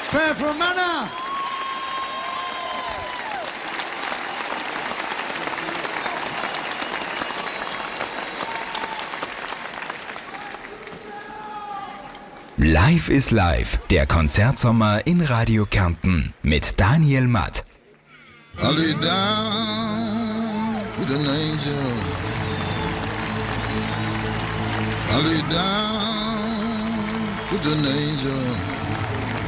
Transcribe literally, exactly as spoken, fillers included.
Pfeffermänner! Live is Live, der Konzertsommer in Radio Kärnten mit Daniel Matt. I lay down with an angel. I lay down with an angel.